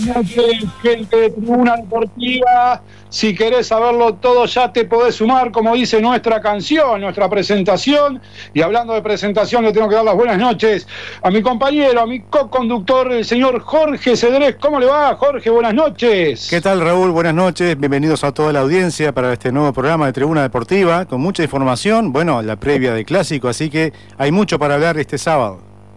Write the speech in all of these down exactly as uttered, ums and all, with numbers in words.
noches, gente de Tribuna Deportiva. Si querés saberlo todo, ya te podés sumar, como dice nuestra canción, nuestra presentación. Y hablando de presentación, le tengo que dar las buenas noches a mi compañero, a mi co-conductor, el señor Jorge Cedrés. ¿Cómo le va, Jorge? Buenas noches. ¿Qué tal, Raúl? Buenas noches. Bienvenidos a toda la audiencia para este nuevo programa de Tribuna Deportiva, con mucha información. Bueno, la previa de Clásico, así que hay mucho para hablar este sábado.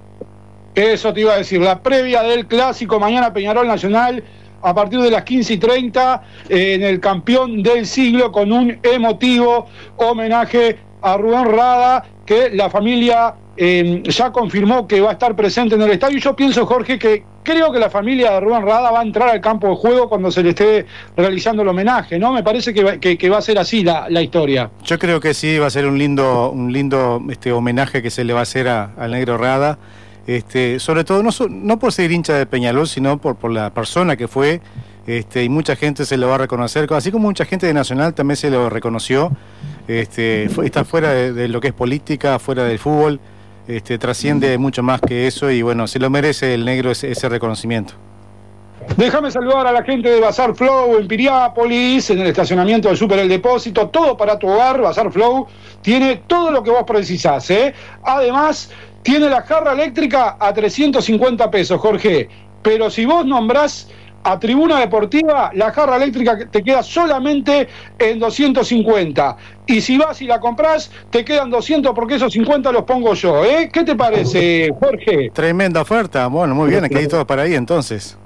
Eso te iba a decir, la previa del Clásico, mañana Peñarol Nacional, a partir de las quince y treinta, eh, en el campeón del siglo, con un emotivo homenaje a Rubén Rada, que la familia eh, ya confirmó que va a estar presente en el estadio. Y yo pienso, Jorge, que creo que la familia de Rubén Rada va a entrar al campo de juego cuando se le esté realizando el homenaje, ¿no? Me parece que va, que, que va a ser así la, la historia. Yo creo que sí, va a ser un lindo, un lindo este, homenaje que se le va a hacer a, al negro Rada. Este, sobre todo no, no por ser hincha de Peñarol, sino por, por la persona que fue, este, y mucha gente se lo va a reconocer, así como mucha gente de Nacional también se lo reconoció. Este, fue, está fuera de, de lo que es política, fuera del fútbol, este, trasciende mucho más que eso, y bueno, se lo merece el negro ese, ese reconocimiento. Déjame saludar a la gente de Bazar Flow en Piriápolis, en el estacionamiento del Super El Depósito, todo para tu hogar. Bazar Flow tiene todo lo que vos precisás, ¿eh? Además, tiene la jarra eléctrica a trescientos cincuenta pesos, Jorge. Pero si vos nombrás a Tribuna Deportiva, la jarra eléctrica te queda solamente en doscientos cincuenta. Y si vas y la comprás, te quedan doscientos, porque esos cincuenta los pongo yo, ¿eh? ¿Qué te parece, Jorge? Tremenda oferta. Bueno, muy bien, aquí hay todos para ahí entonces.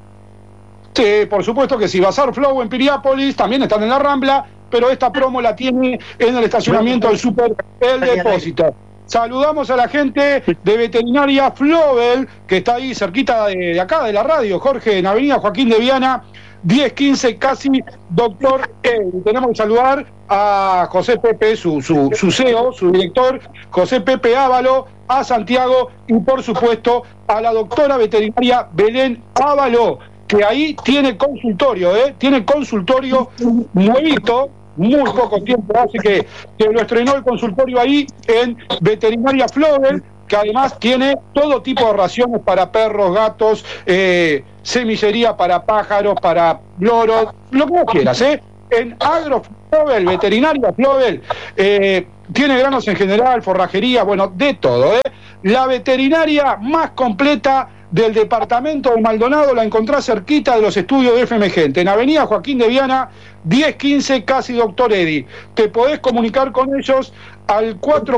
Sí, por supuesto que sí. Bazar Flow en Piriápolis, también están en la Rambla, pero esta promo la tiene en el estacionamiento del Super El Depósito. Saludamos a la gente de Veterinaria Flobel, que está ahí cerquita de, de acá, de la radio, Jorge, en Avenida Joaquín de Viana, diez quince, casi Doctor E. Tenemos que saludar a José Pepe, su, su, su C E O, su director, José Pepe Ávalo, a Santiago y, por supuesto, a la doctora veterinaria Belén Ávalo, que ahí tiene consultorio, ¿eh? Tiene consultorio nuevito, muy poco tiempo, así que, que lo estrenó el consultorio ahí en Veterinaria Flobel, que además tiene todo tipo de raciones para perros, gatos, eh, semillería para pájaros, para loros, lo que vos quieras, ¿eh? En Agro Flobel, Veterinaria Flobel, eh, tiene granos en general, forrajería, bueno, de todo, ¿eh? La veterinaria más completa del departamento de Maldonado, la encontrás cerquita de los estudios de F M Gente, en Avenida Joaquín de Viana, diez quince, casi Doctor Eddy. Te podés comunicar con ellos al cuatro